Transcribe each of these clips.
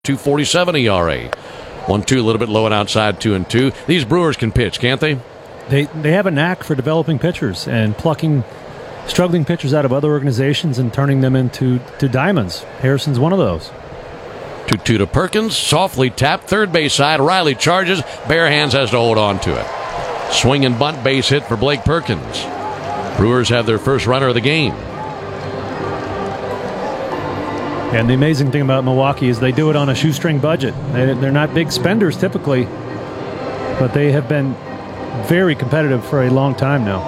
2.47 ERA. 1-2, a little bit low and outside, 2-2. These Brewers can pitch, can't they? They have a knack for developing pitchers and plucking struggling pitchers out of other organizations and turning them into diamonds. Harrison's one of those. 2-2 to Perkins. Softly tapped. Third base side. Riley charges. Bare hands has to hold on to it. Swing and bunt base hit for Blake Perkins. Brewers have their first runner of the game. And the amazing thing about Milwaukee is they do it on a shoestring budget. They're not big spenders typically, but they have been very competitive for a long time now.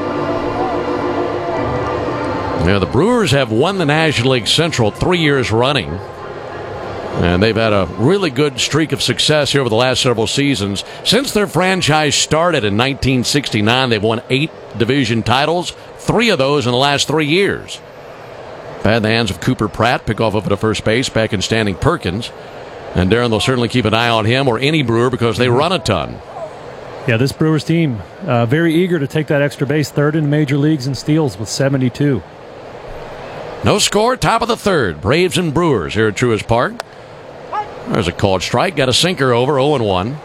Yeah, the Brewers have won the National League Central 3 years running. And they've had a really good streak of success here over the last several seasons. Since their franchise started in 1969, they've won 8 division titles, 3 of those in the last 3 years. Bad in the hands of Cooper Pratt, pick off over to first base, back in standing Perkins. And Darren, they'll certainly keep an eye on him or any Brewer because they run a ton. Yeah, this Brewers team, very eager to take that extra base, third in the major leagues in steals with 72. No score, top of the third. Braves and Brewers here at Truist Park. There's a called strike. Got a sinker over, 0-1.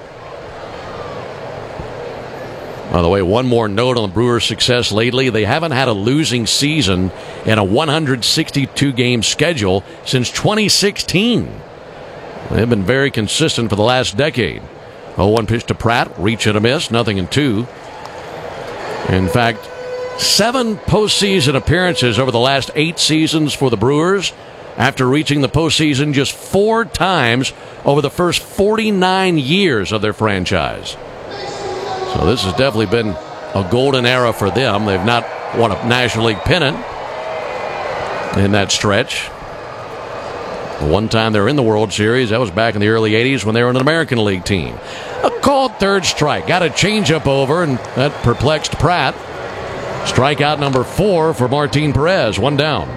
By the way, one more note on the Brewers' success lately. They haven't had a losing season in a 162-game schedule since 2016. They've been very consistent for the last decade. 0-1 pitch to Pratt. Reach and a miss. Nothing in 2. In fact, 7 postseason appearances over the last 8 seasons for the Brewers, after reaching the postseason just 4 times over the first 49 years of their franchise. So this has definitely been a golden era for them. They've not won a National League pennant in that stretch. The one time they were in the World Series, that was back in the early 80s when they were an American League team. A called third strike. Got a changeup over, and that perplexed Pratt. Strikeout number 4 for Martin Perez. 1 down.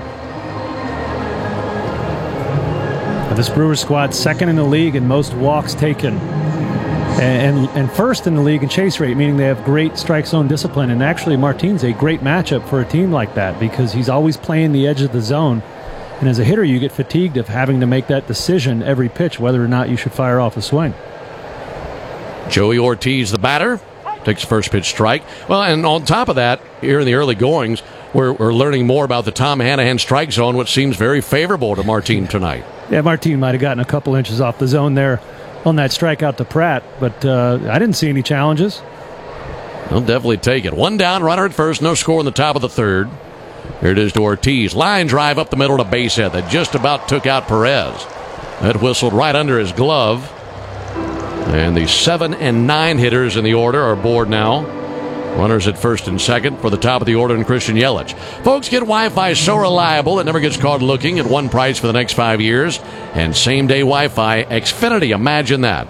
This Brewers squad, second in the league in most walks taken, and first in the league in chase rate, meaning they have great strike zone discipline. And actually, Martin's a great matchup for a team like that because he's always playing the edge of the zone. And as a hitter, you get fatigued of having to make that decision every pitch whether or not you should fire off a swing. Joey Ortiz, the batter, takes first pitch strike. Well, and on top of that, here in the early goings, we're learning more about the Tom Hanahan strike zone, which seems very favorable to Martin tonight. Yeah, Martin might have gotten a couple inches off the zone there on that strikeout to Pratt, but I didn't see any challenges. He'll definitely take it. 1 down, runner at first, no score in the top of the third. Here it is to Ortiz. Line drive up the middle to base hit that just about took out Perez. That whistled right under his glove. And the 7 and 9 hitters in the order are aboard now. Runners at first and second for the top of the order and Christian Yelich. Folks, get Wi-Fi so reliable it never gets caught looking at one price for the next 5 years. And same-day Wi-Fi Xfinity. Imagine that.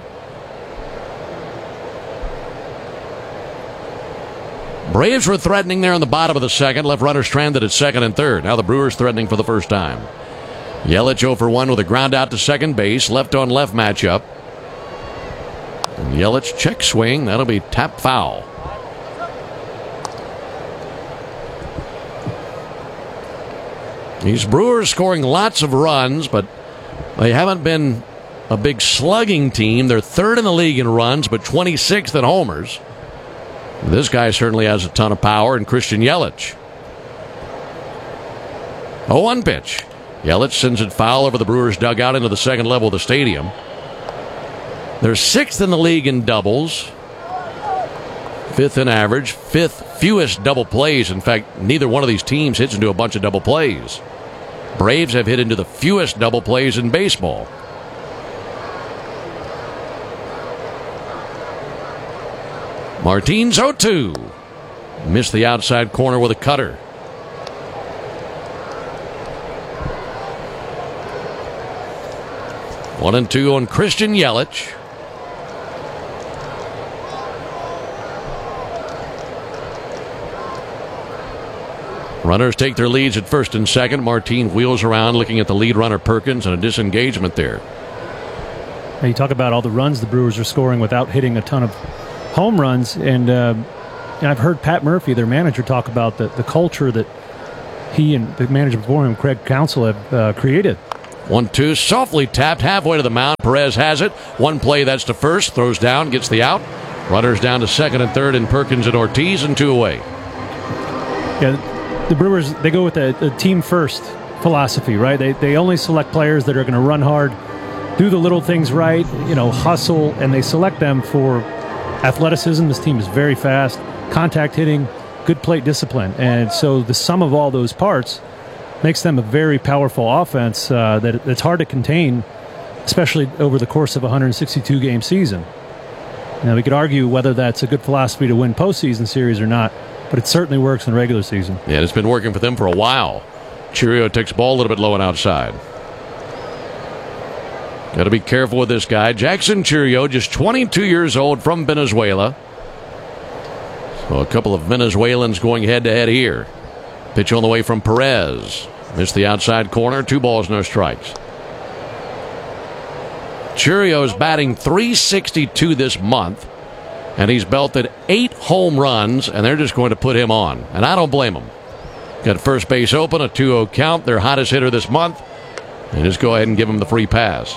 Braves were threatening there in the bottom of the second. Left runner stranded at second and third. Now the Brewers threatening for the first time. Yelich 0 for 1 with a ground out to second base. Left on left matchup. And Yelich check swing. That'll be tap foul. These Brewers scoring lots of runs, but they haven't been a big slugging team. They're third in the league in runs, but 26th in homers. This guy certainly has a ton of power, and Christian Yelich. 0-1 pitch. Yelich sends it foul over the Brewers' dugout into the second level of the stadium. They're 6th in the league in doubles, 5th in average, 5th fewest double plays. In fact, neither one of these teams hits into a bunch of double plays. Braves have hit into the fewest double plays in baseball. Martins 0-2. Missed the outside corner with a cutter. One and two on Christian Yelich. Runners take their leads at first and second. Martin wheels around looking at the lead runner Perkins and a disengagement there. Now you talk about all the runs the Brewers are scoring without hitting a ton of home runs. And I've heard Pat Murphy, their manager, talk about the culture that he and the manager before him, Craig Counsell, have created 1-2, softly tapped halfway to the mound. Perez has it. One play, that's to first. Throws down, gets the out. Runners down to second and third in Perkins and Ortiz, and 2 away. Yeah, the Brewers, they go with a team-first philosophy, right? They only select players that are going to run hard, do the little things right, hustle, and they select them for athleticism. This team is very fast, contact hitting, good plate discipline. And so the sum of all those parts makes them a very powerful offense that's hard to contain, especially over the course of a 162-game season. Now, we could argue whether that's a good philosophy to win postseason series or not, but it certainly works in regular season. Yeah, it's been working for them for a while. Chourio takes the ball a little bit low and outside. Got to be careful with this guy. Jackson Chourio, just 22 years old, from Venezuela. So a couple of Venezuelans going head-to-head here. Pitch on the way from Perez. Missed the outside corner. 2 balls, no strikes. Chourio is batting .362 this month, and he's belted 8 home runs, and they're just going to put him on. And I don't blame him. Got first base open, a 2-0 count, their hottest hitter this month, and just go ahead and give him the free pass.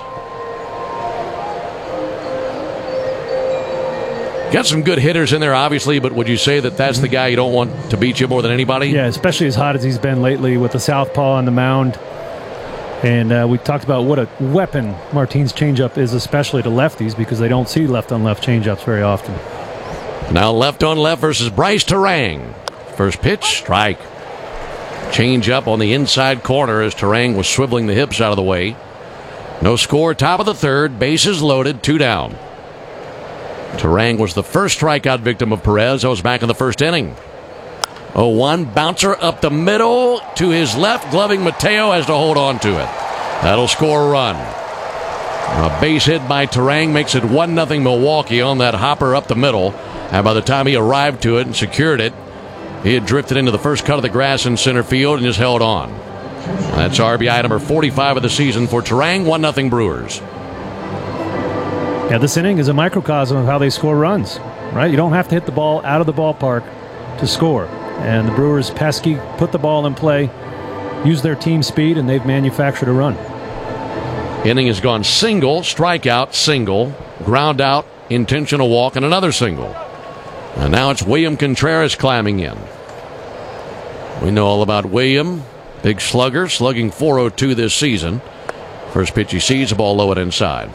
Got some good hitters in there, obviously, but would you say that that's the guy you don't want to beat you more than anybody? Yeah, especially as hot as he's been lately with the southpaw on the mound. And we talked about what a weapon Martin's changeup is, especially to lefties, because they don't see left-on-left changeups very often. Now left-on-left versus Bryce Turang. First pitch, strike. Changeup on the inside corner as Turang was swiveling the hips out of the way. No score, top of the third, bases loaded, 2 down. Turang was the first strikeout victim of Perez. That was back in the first inning. 0-1, bouncer up the middle to his left. Gloving Mateo has to hold on to it. That'll score a run. A base hit by Turang makes it 1-0 Milwaukee on that hopper up the middle. And by the time he arrived to it and secured it, he had drifted into the first cut of the grass in center field and just held on. That's RBI number 45 of the season for Turang. 1-0 Brewers. Yeah, this inning is a microcosm of how they score runs, right? You don't have to hit the ball out of the ballpark to score. And the Brewers pesky, put the ball in play, use their team speed, and they've manufactured a run. Inning has gone single, strikeout, single, ground out, intentional walk, and another single. And now it's William Contreras climbing in. We know all about William. Big slugger, slugging .402 this season. First pitch he sees, the ball low and inside.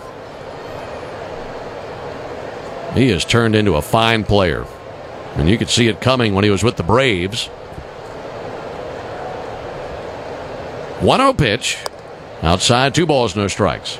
He has turned into a fine player. And you could see it coming when he was with the Braves. 1-0 pitch. Outside, 2 balls, no strikes.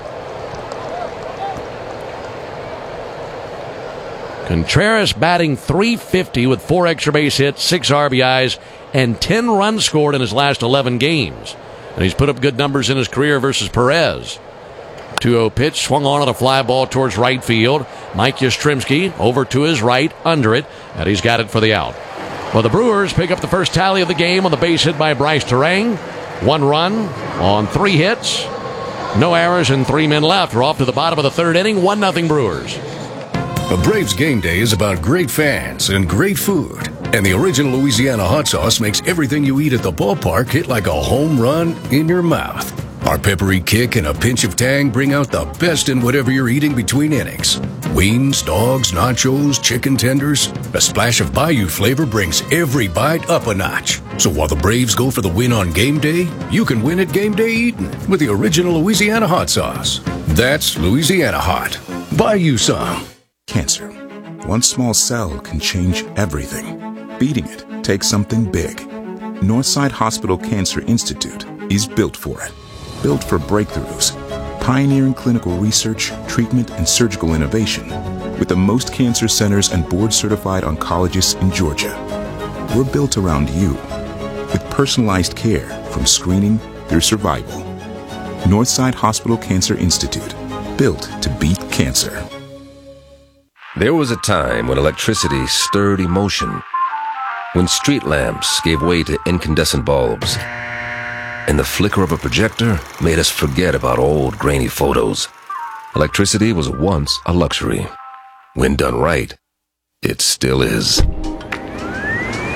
Contreras batting .350 with 4 extra base hits, 6 RBIs, and 10 runs scored in his last 11 games. And he's put up good numbers in his career versus Perez. 2-0 pitch, swung on a fly ball towards right field. Mike Yastrzemski over to his right, under it, and he's got it for the out. Well, the Brewers pick up the first tally of the game on the base hit by Bryce Turang. 1 run on 3 hits. No errors and 3 men left. We're off to the bottom of the third inning, 1-0 Brewers. A Braves game day is about great fans and great food. And the original Louisiana hot sauce makes everything you eat at the ballpark hit like a home run in your mouth. Our peppery kick and a pinch of tang bring out the best in whatever you're eating between innings. Wings, dogs, nachos, chicken tenders. A splash of Bayou flavor brings every bite up a notch. So while the Braves go for the win on game day, you can win at game day eating with the original Louisiana hot sauce. That's Louisiana Hot. Buy you some. Cancer. One small cell can change everything. Beating it takes something big. Northside Hospital Cancer Institute is built for it. Built for breakthroughs, pioneering clinical research, treatment, and surgical innovation, with the most cancer centers and board-certified oncologists in Georgia. We're built around you, with personalized care from screening through survival. Northside Hospital Cancer Institute, built to beat cancer. There was a time when electricity stirred emotion, when street lamps gave way to incandescent bulbs, and the flicker of a projector made us forget about old grainy photos. Electricity was once a luxury. When done right, it still is.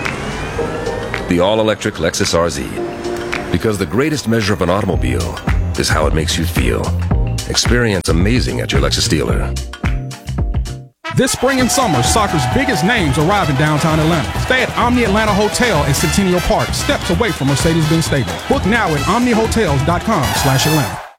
The all-electric Lexus RZ. Because the greatest measure of an automobile is how it makes you feel. Experience amazing at your Lexus dealer. This spring and summer, soccer's biggest names arrive in downtown Atlanta. Stay at Omni Atlanta Hotel in Centennial Park, steps away from Mercedes-Benz Stadium. Book now at omnihotels.com/Atlanta.